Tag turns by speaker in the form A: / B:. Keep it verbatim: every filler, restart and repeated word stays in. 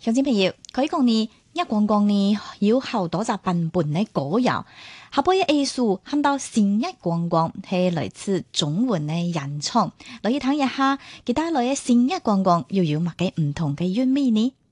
A: 鄉親朋友，可以講呢，一講講呢有好多隻版本嘅歌謠，下晡嘅藝術看到新一講講係來自中文嘅原創，來去聽一下，佢帶來嘅新一講講又有乜嘅唔同嘅韻味呢？